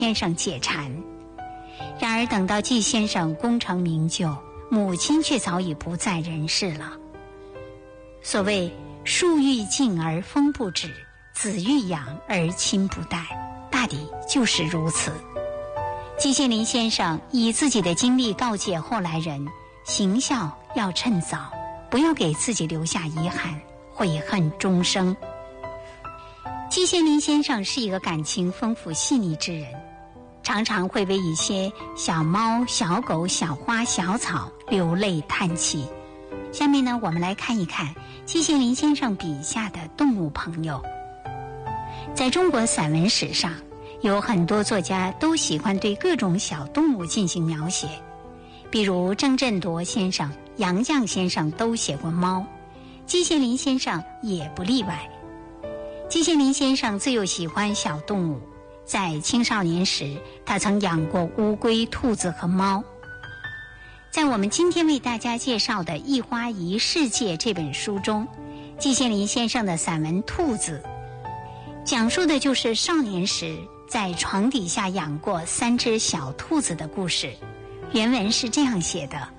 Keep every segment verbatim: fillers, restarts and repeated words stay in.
先生解馋。然而等到季先生功成名就，母亲却早已不在人世了。所谓树欲静而风不止，子欲养而亲不待，大抵就是如此。季羡林先生以自己的经历告诫后来人，行孝要趁早，不要给自己留下遗憾，悔恨终生。季羡林先生是一个感情丰富细腻之人，常常会为一些小猫、小狗、小花、小草流泪叹气。下面呢，我们来看一看季羡林先生笔下的动物朋友。在中国散文史上，有很多作家都喜欢对各种小动物进行描写，比如郑振铎先生、杨绛先生都写过猫，季羡林先生也不例外。季羡林先生自幼喜欢小动物，在青少年时，他曾养过乌龟、兔子和猫。在我们今天为大家介绍的《一花一世界》这本书中，季羡林先生的散文《兔子》讲述的就是少年时在床底下养过三只小兔子的故事。原文是这样写的：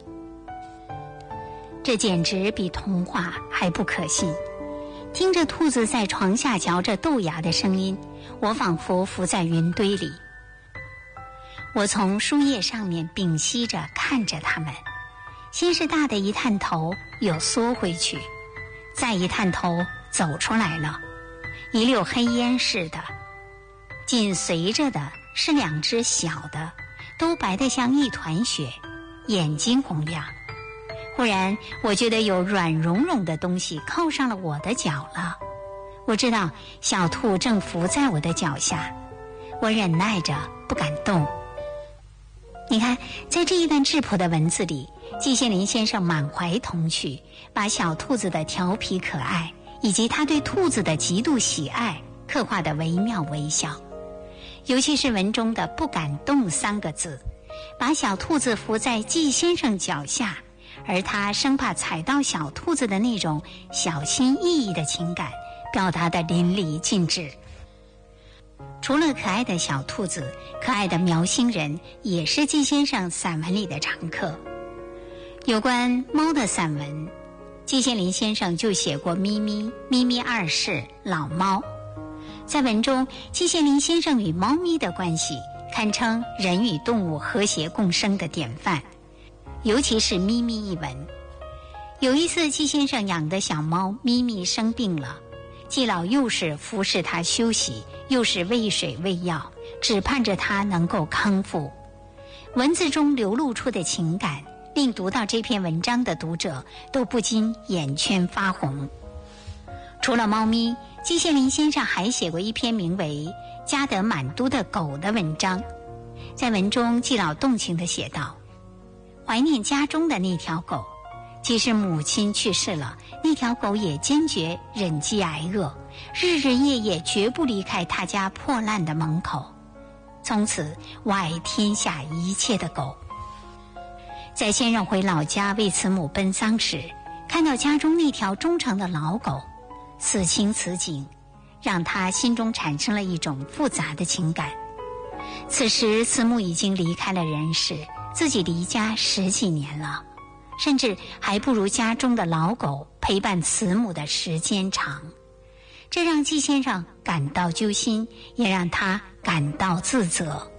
这简直比童话还不可信。听着兔子在床下嚼着豆芽的声音，我仿佛浮在云堆里。我从书页上面屏息着看着它们，先是大的一探头又缩回去，再一探头走出来了，一溜黑烟似的。紧随着的是两只小的，都白得像一团雪，眼睛红亮。忽然我觉得有软融融的东西靠上了我的脚了，我知道小兔正伏在我的脚下，我忍耐着不敢动。你看，在这一段质朴的文字里，季羡林先生满怀童趣，把小兔子的调皮可爱以及他对兔子的极度喜爱刻画得惟妙惟肖。尤其是文中的不敢动三个字，把小兔子伏在季先生脚下，而他生怕踩到小兔子的那种小心翼翼的情感表达得淋漓尽致。除了可爱的小兔子，可爱的苗星人也是季先生散文里的常客。有关猫的散文，季羡林先生就写过咪咪、咪咪二世、老猫。在文中，季羡林先生与猫咪的关系堪称人与动物和谐共生的典范，尤其是咪咪一文。有一次，季先生养的小猫咪咪生病了，季老又是服侍它休息，又是喂水喂药，只盼着它能够康复。文字中流露出的情感，令读到这篇文章的读者都不禁眼圈发红。除了猫咪，季羡林先生还写过一篇名为《家得满都的狗》的文章。在文中，季老动情地写道：怀念家中的那条狗，即使母亲去世了，那条狗也坚决忍饥挨饿，日日夜夜绝不离开他家破烂的门口。从此我爱天下一切的狗。在先生回老家为慈母奔丧时，看到家中那条忠诚的老狗，此情此景让他心中产生了一种复杂的情感。此时慈母已经离开了人世，自己离家十几年了，甚至还不如家中的老狗陪伴慈母的时间长。这让季先生感到揪心，也让他感到自责。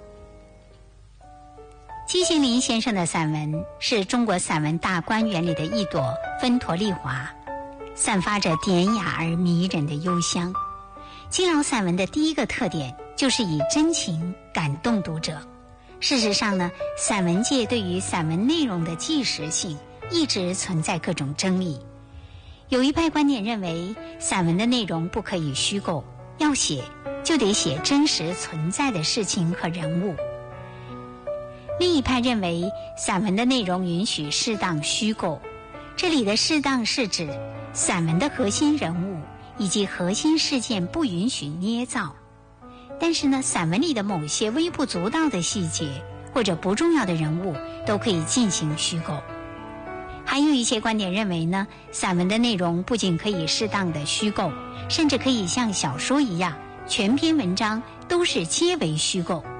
季羡林先生的散文是中国散文大观园里的一朵芬陀丽华，散发着典雅而迷人的幽香。季老散文的第一个特点就是以真情感动读者。事实上呢，散文界对于散文内容的纪实性一直存在各种争议。有一派观点认为，散文的内容不可以虚构，要写就得写真实存在的事情和人物。另一派认为，散文的内容允许适当虚构，这里的适当是指散文的核心人物以及核心事件不允许捏造，但是呢，散文里的某些微不足道的细节或者不重要的人物都可以进行虚构。还有一些观点认为呢，散文的内容不仅可以适当的虚构，甚至可以像小说一样，全篇文章都是皆为虚构。